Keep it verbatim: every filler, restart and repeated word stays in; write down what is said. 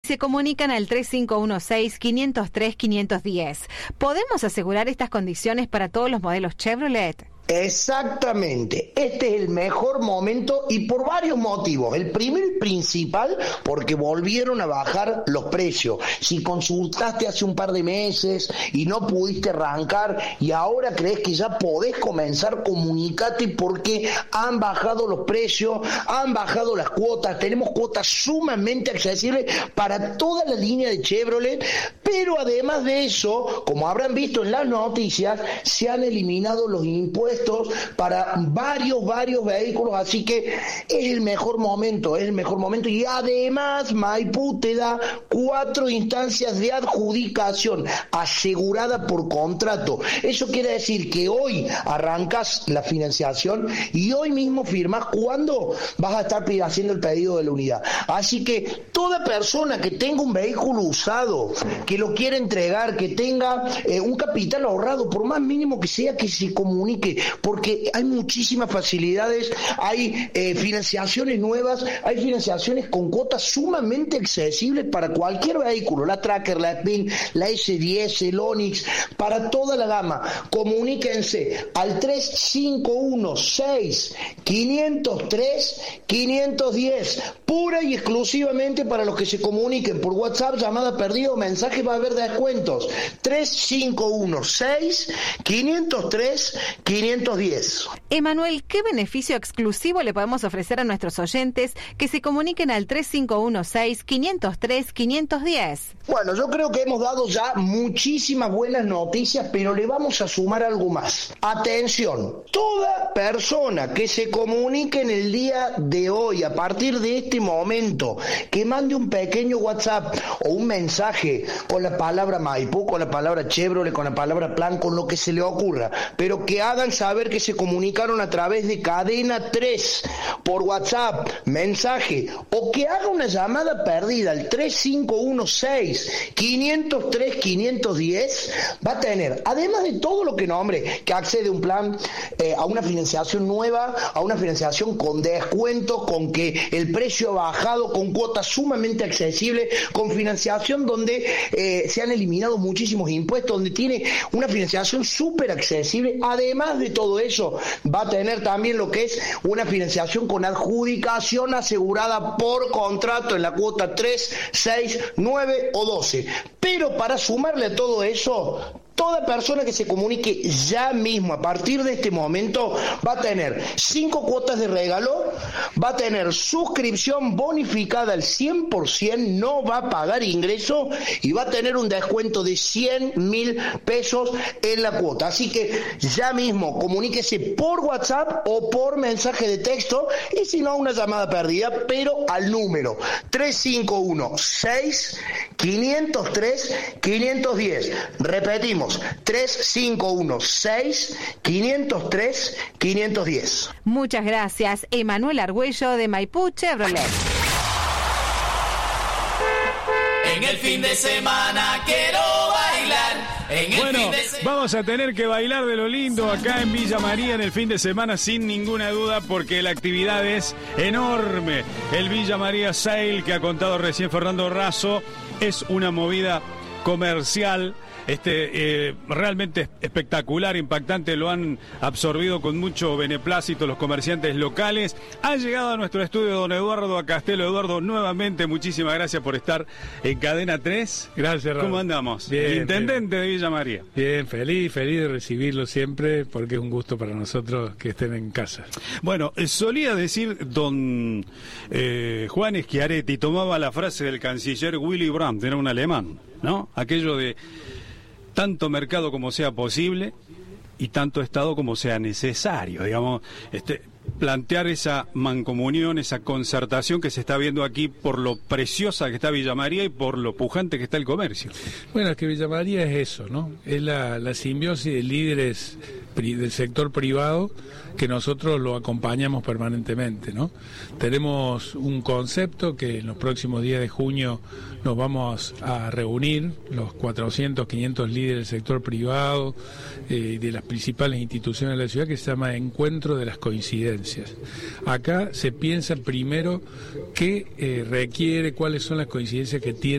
se comunican al tres cinco uno seis, cinco cero tres, cinco uno cero. ¿Podemos asegurar estas condiciones para todos los modelos Chevrolet? Exactamente, este es el mejor momento y por varios motivos. El primero y principal, porque volvieron a bajar los precios. Si consultaste hace un par de meses y no pudiste arrancar y ahora crees que ya podés comenzar, comunicate porque han bajado los precios, han bajado las cuotas, tenemos cuotas sumamente accesibles para toda la línea de Chevrolet, pero además de eso, como habrán visto en las noticias, se han eliminado los impuestos para varios, varios vehículos, así que es el mejor momento, es el mejor momento, y además Maipú te da cuatro instancias de adjudicación asegurada por contrato. Eso quiere decir que hoy arrancas la financiación y hoy mismo firmas cuando vas a estar haciendo el pedido de la unidad. Así que toda persona que tenga un vehículo usado, que lo quiera entregar, que tenga eh, un capital ahorrado, por más mínimo que sea, que se comunique, porque hay muchísimas facilidades, hay eh, financiaciones nuevas, hay financiaciones con cuotas sumamente accesibles para cualquier vehículo, la Tracker, la Spin, la ese diez, el Onix, para toda la gama. Comuníquense al tres cinco uno seis, cinco cero tres, cinco uno cero, pura y exclusivamente para los que se comuniquen por WhatsApp, llamada perdida o mensaje, va a haber descuentos. tres cinco uno seis, cinco cero tres, quinientos diez. Emanuel, ¿qué beneficio exclusivo le podemos ofrecer a nuestros oyentes que se comuniquen al tres cinco uno seis, cinco cero tres, quinientos diez? Bueno, yo creo que hemos dado ya muchísimas buenas noticias, pero le vamos a sumar algo más. Atención, toda persona que se comunique en el día de hoy, a partir de este momento, que mande un pequeño WhatsApp o un mensaje con la palabra Maipú, con la palabra Chevrolet, con la palabra Plan, con lo que se le ocurra, pero que hagan saber que se comunicaron a través de Cadena tres por WhatsApp, mensaje, o que haga una llamada perdida al tres cinco uno seis, cinco cero tres, quinientos diez, va a tener, además de todo lo que nombre, que accede a un plan, eh, a una financiación nueva, a una financiación con descuento, con que el precio ha bajado, con cuotas sumamente accesibles, con financiación donde eh, se han eliminado muchísimos impuestos, donde tiene una financiación súper accesible. Además de todo eso, va a tener también lo que es una financiación con adjudicación asegurada por contrato en la cuota tres, seis, nueve o doce. Pero para sumarle a todo eso, toda persona que se comunique ya mismo, a partir de este momento, va a tener cinco cuotas de regalo, va a tener suscripción bonificada al cien por ciento, no va a pagar ingreso y va a tener un descuento de cien mil pesos en la cuota. Así que ya mismo comuníquese por WhatsApp o por mensaje de texto, y si no, una llamada perdida, pero al número tres cinco uno seis, cinco cero tres, quinientos diez. Repetimos, tres cinco uno seis, cinco cero tres, quinientos diez. Muchas gracias, Emanuel Argüello de Maipú Chevrolet. En el fin de semana quiero bailar. En el bueno, fin de se... vamos a tener que bailar de lo lindo acá en Villa María en el fin de semana, sin ninguna duda, porque la actividad es enorme. El Villa María Sale, que ha contado recién Fernando Razo, es una movida comercial este eh, realmente espectacular, impactante. Lo han absorbido con mucho beneplácito los comerciantes locales. Ha llegado a nuestro estudio don Eduardo Acastelo. Eduardo, nuevamente muchísimas gracias por estar en Cadena tres. Gracias, Raúl. ¿Cómo andamos? Bien, el intendente bien. de Villa María. Bien, feliz, feliz de recibirlo siempre, porque es un gusto para nosotros que estén en casa. Bueno, solía decir don eh, Juan Schiaretti, tomaba la frase del canciller Willy Brandt, era un alemán, ¿no? Aquello de tanto mercado como sea posible y tanto Estado como sea necesario, digamos, este, plantear esa mancomunión, esa concertación que se está viendo aquí por lo preciosa que está Villa María y por lo pujante que está el comercio. Bueno, es que Villa María es eso, ¿no? Es la, la simbiosis de líderes pri, del sector privado que nosotros lo acompañamos permanentemente, ¿no? Tenemos un concepto que en los próximos días de junio nos vamos a reunir, los cuatrocientos, quinientos líderes del sector privado y eh, de las principales instituciones de la ciudad, que se llama Encuentro de las Coincidencias. Acá se piensa primero qué eh, requiere, cuáles son las coincidencias que tiene